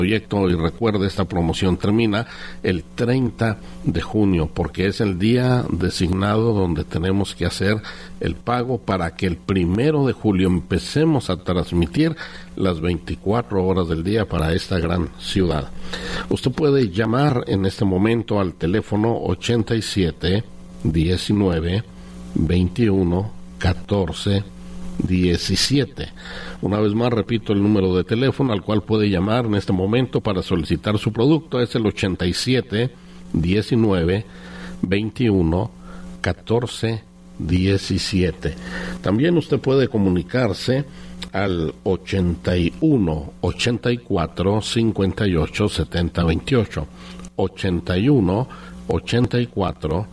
proyecto. Y recuerde, esta promoción termina el 30 de junio porque es el día designado donde tenemos que hacer el pago para que el 1 de julio empecemos a transmitir las 24 horas del día para esta gran ciudad. Usted puede llamar en este momento al teléfono 87 19 21 14 17. Una vez más repito el número de teléfono al cual puede llamar en este momento para solicitar su producto. Es el 87 19 21 14 17. También usted puede comunicarse al 81 84 58 70 28. 81 84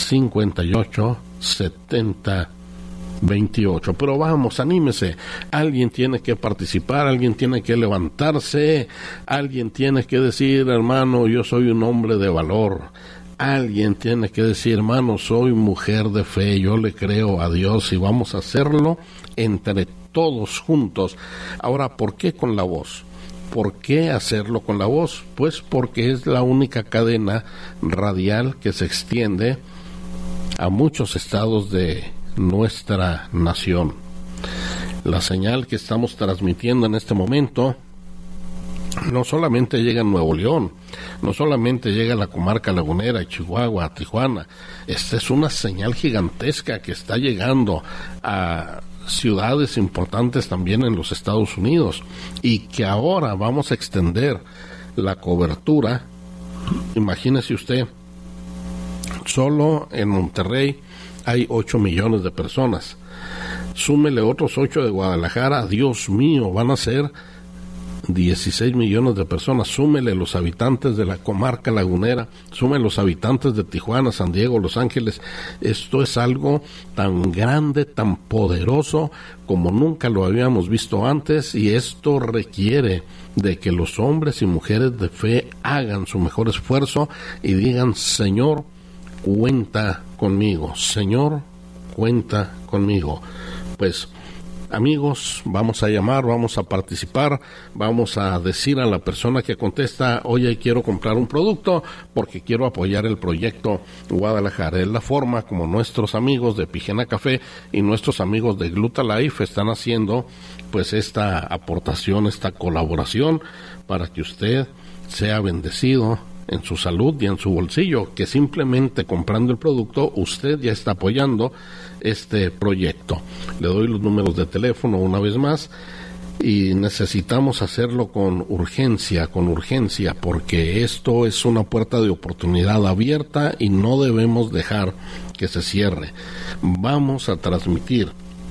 58 70 28. Pero vamos, anímese. Alguien tiene que participar, alguien tiene que levantarse, alguien tiene que decir, hermano, yo soy un hombre de valor. Alguien tiene que decir, hermano, soy mujer de fe, yo le creo a Dios y vamos a hacerlo entre todos juntos. Ahora, ¿por qué con la voz? ¿Por qué hacerlo con la voz? Pues porque es la única cadena radial que se extiende a muchos estados de nuestra nación. La señal que estamos transmitiendo en este momento no solamente llega a Nuevo León, no solamente llega a la comarca lagunera, Chihuahua, a Tijuana. Esta es una señal gigantesca que está llegando a ciudades importantes también en los Estados Unidos y que ahora vamos a extender la cobertura. Imagínese usted, solo en Monterrey hay 8 millones de personas. Súmele otros 8 de Guadalajara, Dios mío, van a ser 16 millones de personas. Súmele los habitantes de la comarca lagunera, súmele los habitantes de Tijuana, San Diego, Los Ángeles. Esto es algo tan grande, tan poderoso como nunca lo habíamos visto antes, y esto requiere de que los hombres y mujeres de fe hagan su mejor esfuerzo y digan, Señor, cuenta conmigo, Señor, cuenta conmigo. Pues, amigos, vamos a llamar, vamos a participar, vamos a decir a la persona que contesta, oye, quiero comprar un producto porque quiero apoyar el proyecto Guadalajara. Es la forma como nuestros amigos de Pijena Café y nuestros amigos de Glutalife están haciendo pues esta aportación, esta colaboración para que usted sea bendecido en su salud y en su bolsillo, que simplemente comprando el producto usted ya está apoyando este proyecto. Le doy los números de teléfono una vez más y necesitamos hacerlo con urgencia, porque esto es una puerta de oportunidad abierta y no debemos dejar que se cierre. Vamos a transmitir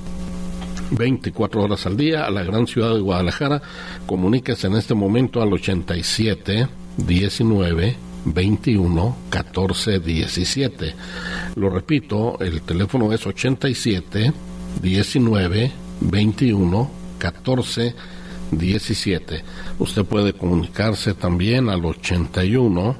24 horas al día a la gran ciudad de Guadalajara. Comuníquese en este momento al 87 19 21 14 17. Lo repito, el teléfono es 87 19 21 14 17. Usted puede comunicarse también al 81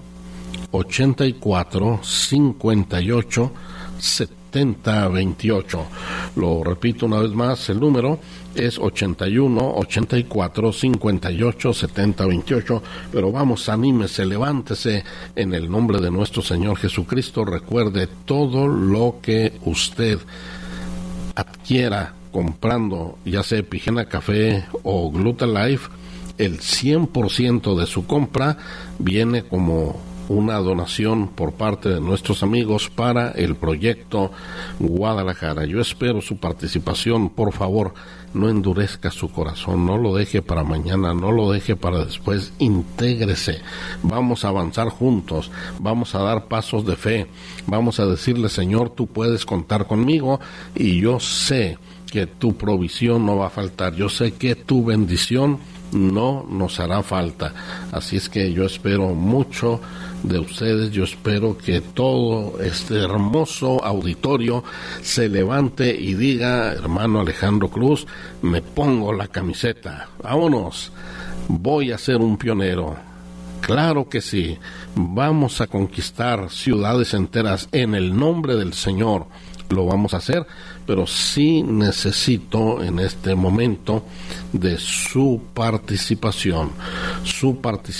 84 58 70 28. Lo repito una vez más, el número es 81 84 58 70 28. Pero vamos, anímese, levántese en el nombre de nuestro Señor Jesucristo. Recuerde, todo lo que usted adquiera comprando, ya sea Pijena Café o Glutalife, el 100% de su compra viene como una donación por parte de nuestros amigos para el proyecto Guadalajara. Yo espero su participación. Por favor, no endurezca su corazón, no lo deje para mañana, no lo deje para después, intégrese. Vamos a avanzar juntos, vamos a dar pasos de fe, vamos a decirle, Señor, tú puedes contar conmigo y yo sé que tu provisión no va a faltar, yo sé que tu bendición no nos hará falta. Así es que yo espero mucho de ustedes, yo espero que todo este hermoso auditorio se levante y diga, hermano Alejandro Cruz, me pongo la camiseta, vámonos, voy a ser un pionero. Claro que sí, vamos a conquistar ciudades enteras en el nombre del Señor. lo vamos a hacer, pero sí necesito en este momento de su participación